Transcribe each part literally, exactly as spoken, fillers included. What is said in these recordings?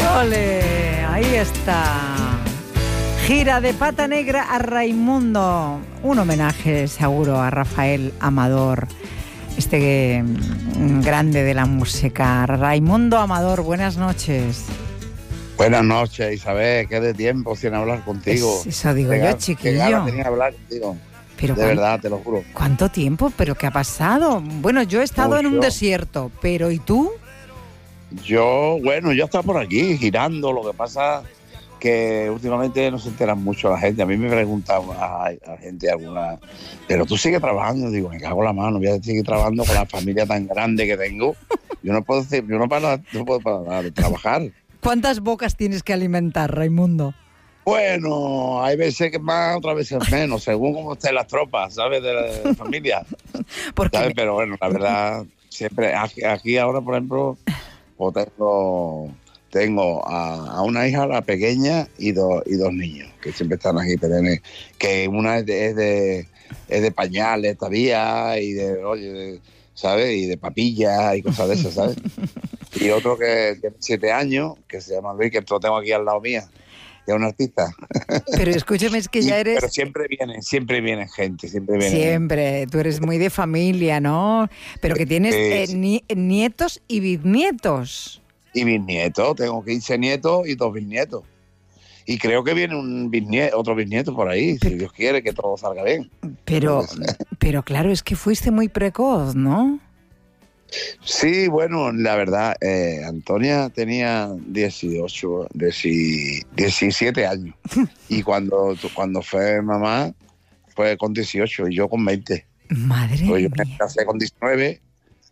Ole, ahí está. Gira de Pata Negra a Raimundo. Un homenaje seguro a Rafael Amador, este grande de la música. Raimundo Amador, buenas noches. Buenas noches, Isabel, qué de tiempo sin hablar contigo. Es, eso digo Qué yo, gana- chiquillo. Qué ganas tenía de hablar contigo. Pero De cuán- verdad, te lo juro. ¿Cuánto tiempo? ¿Pero qué ha pasado? Bueno, yo he estado en un Mucho. desierto, pero ¿y tú? Yo, bueno, yo estaba por aquí girando, lo que pasa que últimamente no se enteran mucho la gente. A mí me preguntan a, a gente alguna, pero tú sigues trabajando. Digo, me cago en la mano, voy a seguir trabajando con la familia tan grande que tengo. Yo no puedo decir, yo no, para, no puedo parar de trabajar. ¿Cuántas bocas tienes que alimentar, Raimundo? Bueno, hay veces que más, otras veces menos, según cómo estén las tropas, ¿sabes? De la, de la familia. Porque ¿Sabes? Pero bueno, la verdad, siempre, aquí, aquí ahora, por ejemplo, pues tengo, tengo a, a una hija, la pequeña, y dos, y dos niños, que siempre están aquí, perennes, que una es de, es de, es de pañales todavía, y de, oye, de- ¿sabes? Y de papillas y cosas de esas, ¿sabes? Y otro que tiene siete años, que se llama Luis, que lo tengo aquí al lado mía, que es un artista. Pero escúchame, es que Y- ya Pero eres... siempre vienen, siempre vienen gente, siempre vienen. Siempre, tú eres muy de familia, ¿no? Pero que tienes Sí, eh, sí. ni- nietos y bisnietos. Y bisnietos, tengo quince nietos y dos bisnietos. Y creo que viene un bisnieto, otro bisnieto por ahí, si Dios quiere que todo salga bien. Pero, Pues, pero claro, es que fuiste muy precoz, ¿no? Sí, bueno, la verdad, eh, Antonia tenía dieciocho, dieci- diecisiete años. Y cuando, cuando fue mamá, fue con dieciocho y yo con veinte. Madre Pues yo me mía. casé con diecinueve.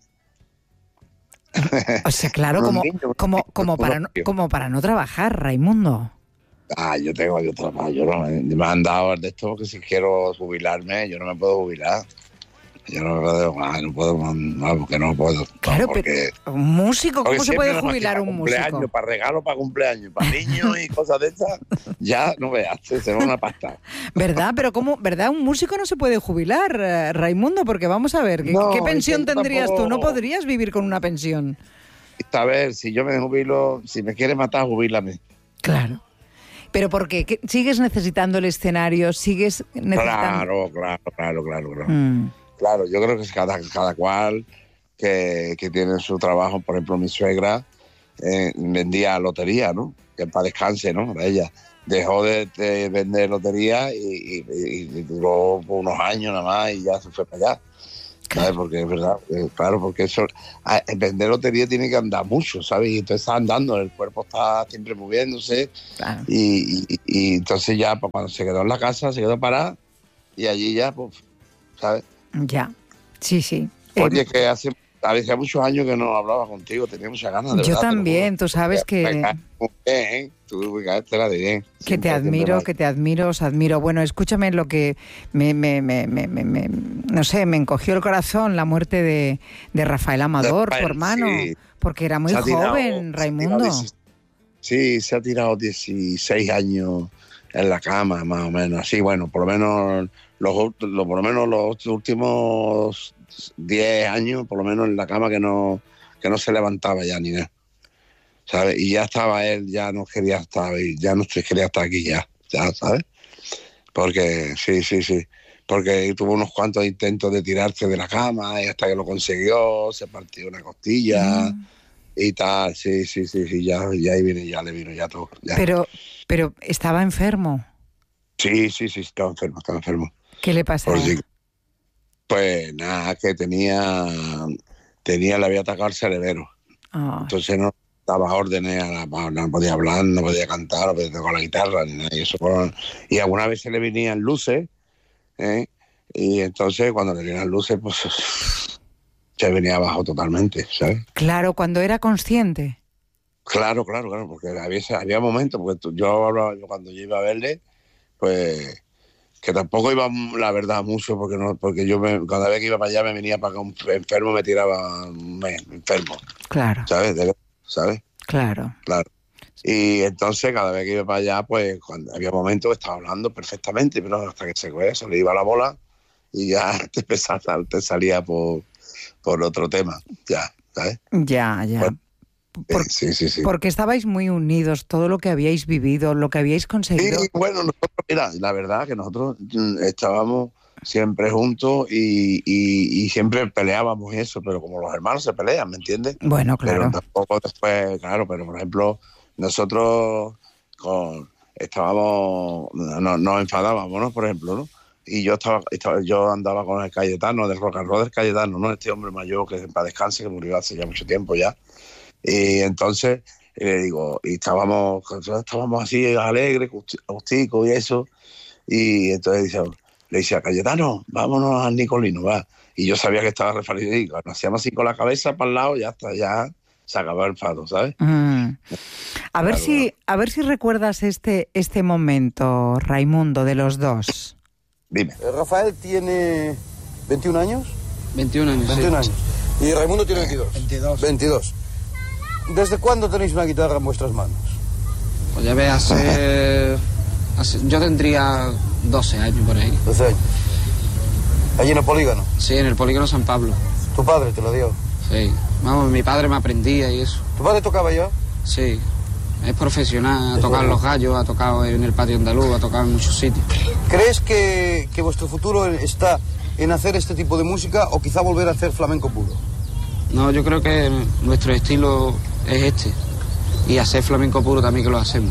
O sea, claro, Unos como, niños, unos como, niños, como, para, no, unos- como para no trabajar, Raimundo. Ah, yo tengo yo trabajo, yo no, me han dado de esto porque si quiero jubilarme, yo no me puedo jubilar. Yo no me puedo, ah, no puedo, no, porque no puedo. Claro, porque, pero un músico, ¿cómo porque se puede siempre nos jubilar hacía un cumpleaños, músico? para regalos, para cumpleaños, para niños y cosas de esas, ya no veas, se va una pasta. ¿Verdad? Pero ¿cómo? ¿Verdad? Un músico no se puede jubilar, eh, Raimundo, porque vamos a ver, ¿qué, No, qué es que pensión yo tendrías tú? ¿No tampoco- podrías vivir con una pensión? A ver, si yo me jubilo, si me quieres matar, jubílame. Claro. ¿Pero por qué? ¿Qué- ¿Sigues necesitando el escenario? ¿Sigues necesitando...? Claro, claro, claro, claro, claro. Mm. Claro, yo creo que es cada, cada cual que, que tiene su trabajo. Por ejemplo, mi suegra eh, vendía lotería, ¿no? Que para descanse, ¿no? Para ella. Dejó de, de vender lotería y, y- y duró unos años nada más y ya se fue para allá. ¿Sabes? Porque es verdad, eh, claro, porque eso, a- vender lotería tiene que andar mucho, ¿sabes? Y entonces está andando, el cuerpo está siempre moviéndose Claro. y, y- y entonces ya pues, cuando se quedó en la casa, se quedó parada y allí ya, pues, ¿sabes? Ya. Sí, sí. Eh, Oye, que hace, hace muchos años que no hablaba contigo, tenía muchas ganas, de yo verdad. te lo también, juro. tú sabes Me que... caes muy bien, ¿eh? Tú me caes tela de bien. Que te Siempre, admiro, siempre que te admiro, os admiro. Bueno, escúchame lo que me, me, me, me, me- me- no sé, me encogió el corazón la muerte de, de Rafael Amador, Rafael, tu hermano, sí. porque era muy Se ha tirado- joven, se ha tirado Raimundo. dieciséis Sí, se ha tirado dieciséis años en la cama, más o menos. Así, bueno, por lo menos los, ult- lo- por lo menos los últimos diez años, por lo menos en la cama que no, que no se levantaba ya ni nada. ¿Sabes? Y ya estaba él, ya no quería estar ahí, ya no se quería estar aquí ya, ya, ¿sabes? Porque, sí, sí, sí. Porque tuvo unos cuantos intentos de tirarse de la cama y hasta que lo consiguió, se partió una costilla. Mm. Y tal, sí, sí, sí, sí, ya, ya ahí viene, ya le vino ya todo. Ya. Pero, pero estaba enfermo. Sí, sí, sí, estaba enfermo, estaba enfermo. ¿Qué le pasaba? Por si- pues nada, que tenía, tenía, le había atacado el cerebro. Ah, Entonces no daba órdenes, a la- no podía hablar, no podía cantar, no podía tocar la guitarra, ni nada. Y, eso, fueron- y algunas veces le venían luces, ¿eh? Y entonces cuando le venían luces, pues se venía abajo totalmente, ¿sabes? claro, cuando era consciente. Claro, claro, claro, porque había, había momentos, porque tú- yo hablaba, yo cuando yo iba a verle, pues que tampoco iba, la verdad, mucho, porque no, porque yo me- cada vez que iba para allá me venía para acá un enfermo, me tiraba me, enfermo, Claro, ¿sabes? De- ¿Sabes? claro. Claro. Y entonces cada vez que iba para allá, pues cuando había momentos que estaba hablando perfectamente, pero hasta que se, pues, se le iba la bola y ya te, empezaba, te salía por, por otro tema, ya, ¿sabes? Ya, ya. Bueno. Por, sí, sí, sí. Porque estabais muy unidos, todo lo que habíais vivido, lo que habíais conseguido. Sí, bueno, nosotros, mira, la verdad que nosotros estábamos siempre juntos y, y, y siempre peleábamos y eso, pero como los hermanos se pelean, ¿me entiendes? Bueno, claro. Pero tampoco después, claro, pero por ejemplo, nosotros con, estábamos, no, nos enfadábamos, ¿no? Por ejemplo, ¿no? Y yo estaba, estaba, yo andaba con el Cayetano, del rock and roll del Cayetano, ¿no? Este hombre mayor que para descanse, que murió hace ya mucho tiempo ya. Y entonces le digo, y estábamos, estábamos así alegres, justicos y eso. Y entonces dice, le dice a Cayetano, vámonos al Nicolino, va. Y yo sabía que estaba referido y cuando hacíamos así con la cabeza para el lado, ya está, ya se acabó el fado, ¿sabes? Mm. A ver Claro. si, a ver si recuerdas este, este momento, Raimundo, de los dos. Dime. Rafael tiene veintiún años. veintiún años. veintiún Sí. años. Y Raimundo tiene veintidós. veintidós. veintidós. ¿Desde cuándo tenéis una guitarra en vuestras manos? Pues ya ves, hace, hace- yo tendría doce años por ahí. doce años. Allí en el polígono. Sí, en el Polígono San Pablo. Tu padre te lo dio. Sí. Vamos, mi padre me aprendía y eso. ¿Tu padre tocaba ya? Sí. Es profesional, ha tocado en Los Gallos, ha tocado en el Patio Andaluz, ha tocado en muchos sitios. ¿Crees que, que vuestro futuro está en hacer este tipo de música o quizá volver a hacer flamenco puro? No, yo creo que nuestro estilo es este. Y hacer flamenco puro también que lo hacemos.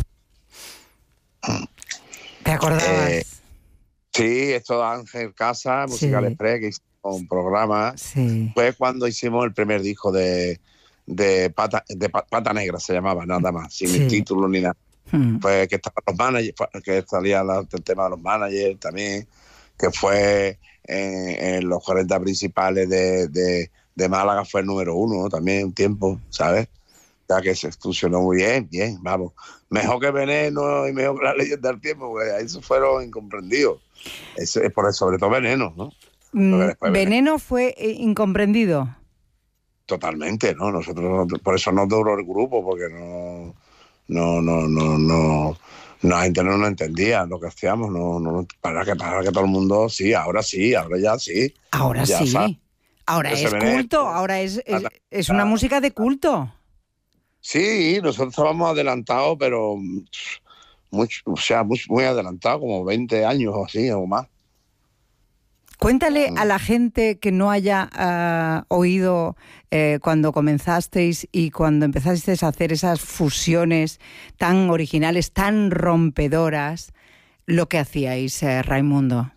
¿Te acordabas? Eh, Sí, esto de Ángel Casa, Musical Sí. Express, que hicimos un programa. Sí. Fue cuando hicimos el primer disco de, de, Pata, de Pa- Pata Negra, se llamaba, nada más, sin Sí. el título ni nada. Mm. Fue que estaban los managers, que salía la, el tema de los managers también, que fue en, en los cuarenta principales de, de, de Málaga, fue el número uno, ¿no? También un tiempo, ¿sabes? Ya que se funcionó muy bien, bien, vamos. Mejor que Veneno y mejor que La Leyenda del Tiempo, porque esos fueron incomprendidos. Ese, es por eso, sobre todo Veneno, ¿no? Mm, después- Veneno fue eh, incomprendido. Totalmente, ¿no? Nosotros, no- por eso no duró el grupo, porque no, no, no, no, no, la gente no nos entendía lo que hacíamos, no, no, para que, para que todo el mundo, sí, ahora sí, ahora ya sí. Ahora Ya sí. sabe. Ahora Ese es Veneno, culto, ahora es, es, Ata- es una música de culto. Sí, nosotros estábamos adelantados, pero muy, o sea, muy, muy adelantados, como veinte años o así, o más. Cuéntale a la gente que no haya ah, oído eh, cuando comenzasteis y cuando empezasteis a hacer esas fusiones tan originales, tan rompedoras, lo que hacíais, eh, Raimundo.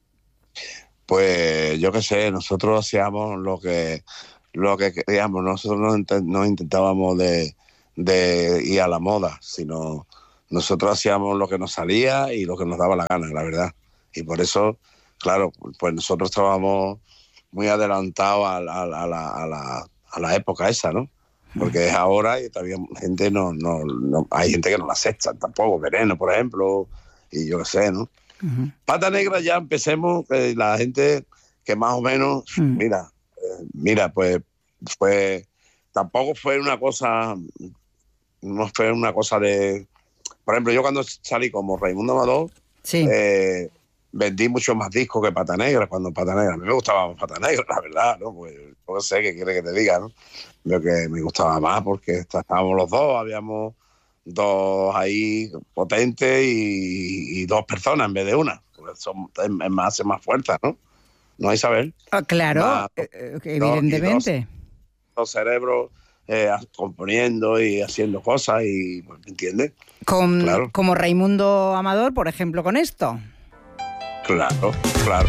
Pues yo qué sé, nosotros hacíamos lo que lo que queríamos, nosotros no, int- no intentábamos de, de ir a la moda, sino nosotros hacíamos lo que nos salía y lo que nos daba la gana, la verdad. Y por eso, claro, pues nosotros estábamos muy adelantados a la, a la, a la, a la, a la época esa, ¿no? Porque es ahora y todavía gente no, no, no hay gente que no la acepta tampoco, Veneno, por ejemplo, y yo qué sé, ¿no? Uh-huh. Pata Negra ya empecemos, eh, la gente que más o menos, Mm. mira, eh, mira, pues fue, tampoco fue una cosa, no fue una cosa de, por ejemplo, yo cuando salí como Raimundo Amador, Sí. eh, vendí mucho más discos que Pata Negra, cuando Pata Negra, a mí me gustaba más Pata Negra, la verdad, ¿no? Pues no sé qué quiere que te diga, ¿no? Lo que me gustaba más porque estábamos los dos, habíamos dos ahí potentes y, y dos personas en vez de una. Pues son, es, es más, es más fuerza, ¿no? ¿No hay saber? Ah, claro, más- eh, eh, dos y evidentemente. Los cerebros eh, componiendo y haciendo cosas y, pues, ¿me entiendes? Con, claro. Como Raimundo Amador, por ejemplo, con esto. Claro, claro.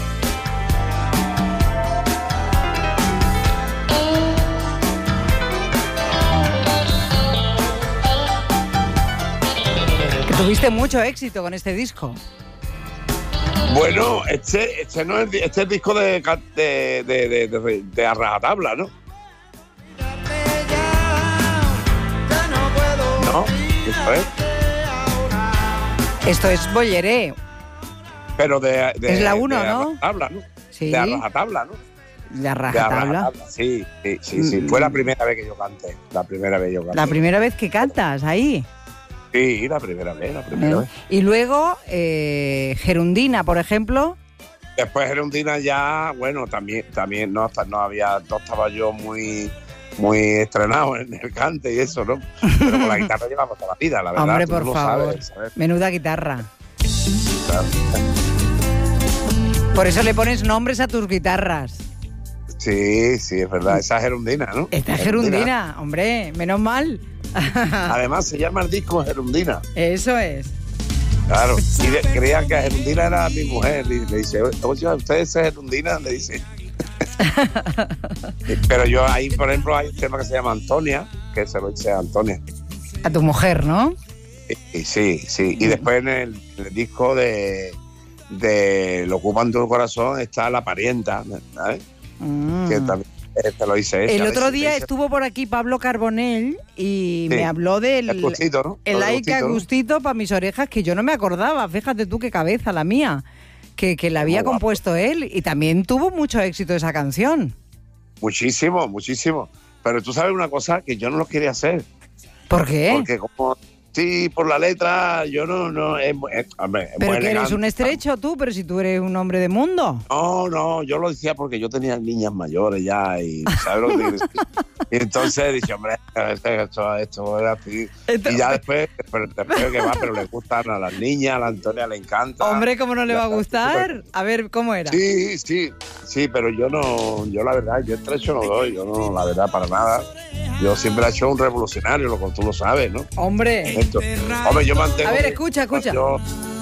Que tuviste mucho éxito con este disco. Bueno, este, este no es, este es el disco de, de, de, de, de, de a rajatabla, ¿no? No, eso es. Esto es Bolleré. Pero de, de Es la uno, de ¿no? a rajatabla, ¿no? Sí. De a rajatabla, ¿no? La De a rajatabla. rajatabla, sí, sí, sí, sí. Fue la primera vez que yo canté. La primera vez que yo canté. La primera vez que cantas ahí. Sí, la primera vez, la primera ¿Eh? vez. Y luego, eh, Gerundina, por ejemplo. Después Gerundina ya, bueno, también, también no, hasta- no había, no estaba yo muy, muy estrenado en el cante y eso, ¿no? Pero con la guitarra llevamos toda la vida, la verdad. Hombre, tú por lo favor. sabes, ¿sabes? Menuda guitarra. Claro. Por eso le pones nombres a tus guitarras. Sí, sí, es verdad. Esa es Gerundina, ¿no? Esta es Gerundina, hombre, menos mal. Además, se llama el disco Gerundina. Eso es. Claro. Y de, creía que Gerundina era mi mujer. Y le dice, oye, ¿usted es Gerundina? Le dice. Pero yo ahí, por ejemplo, hay un tema que se llama Antonia, que se lo dice a Antonia. A tu mujer, ¿no? Y, y sí, sí. Y después en el, en el disco de, de Lo ocupan tu corazón está La parienta, ¿sabes? Mm. Que también te lo dice ella. El otro dice, día dice, estuvo por aquí Pablo Carbonell y sí, me habló del el gustito, ¿no? el El like a gustito, ¿no? gustito para mis orejas, que yo no me acordaba. Fíjate tú qué cabeza la mía, que, que la había Muy guapo. compuesto él, y también tuvo mucho éxito esa canción. Muchísimo, muchísimo. Pero tú sabes una cosa, que yo no lo quería hacer. ¿Por qué? Porque como, sí, por la letra, yo no, no, es, es, hombre, es Pero muy que eres elegante. un estrecho tú, pero si tú eres un hombre de mundo. No, no, yo lo decía porque yo tenía niñas mayores ya y, ¿sabes lo que te quiero decir? Y entonces dije, hombre, esto, esto era así. Esto- Y ya después, pero después que va, pero le gustan a las niñas, a la Antonia le encanta. Hombre, ¿cómo no le Ya va a está, gustar? súper- A ver, ¿cómo era? Sí, sí, sí, pero yo no, yo la verdad, yo estrecho no doy, yo no, la verdad, para nada. Yo siempre he hecho un revolucionario, lo que tú lo sabes, ¿no? Hombre. Esto. Hombre, yo mantengo... A ver, mi- escucha, escucha. Yo,